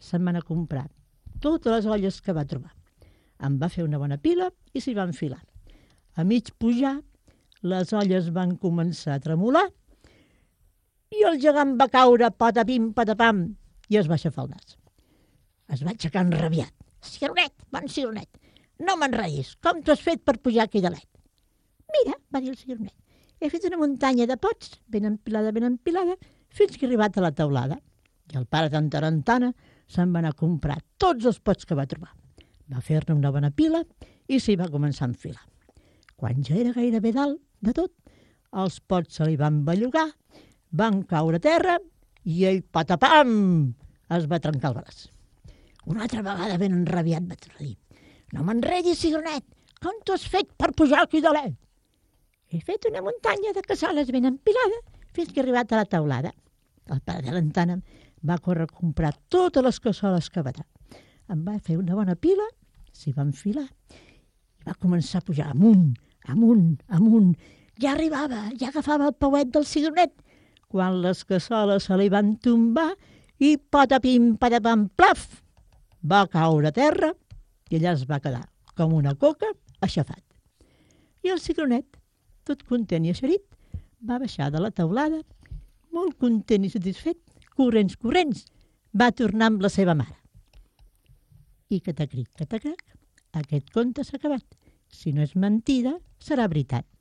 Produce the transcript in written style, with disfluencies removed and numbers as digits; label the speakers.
Speaker 1: se'n va anar a comprar totes les olles que va trobar. En va fer una bona pila i s'hi va enfilar. A mig pujar, les olles van començar a tremolar i el gegant va caure patapim, patapam, i es va aixafar el nas. Es va aixecar enrabiat. Cigronet, bon cigronet, no m'enraïs, com t'ho has fet per pujar aquí dalt? Mira, va dir el cigronet, he fet una muntanya de pots, ben empilada, fins que he arribat a la teulada. I el pare Tantarantana se'n va anar a comprar tots els pots que va trobar. Va fer-ne una bona pila i s'hi va començar a enfilar. Quan ja era gairebé dalt de tot, els pots se li van bellugar, van caure a terra i ell, patapam, es va trencar el braç. Una altra vegada ben enrabiat va dir: no m'enredis, cigronet, com t'ho has fet per pujar aquí dalt? He fet una muntanya de cassoles ben empilada fins que he arribat a la teulada. El pare de l'Antana va córrer a comprar totes les cassoles que va dar. En va fer una bona pila, s'hi va enfilar i va començar a pujar amunt, amunt, amunt. Ja arribava, ja agafava el pauet del cigronet, quan les cassoles se li van tombar i patapim, patapam, plaf, va caure a terra i allà es va quedar com una coca aixafat. I el cigronet, tot content i eixerit, va baixar de la teulada, molt content i satisfet, corrents, va tornar amb la seva mare. I catacric, catacac, aquest conte s'ha acabat. Si no és mentida, serà veritat.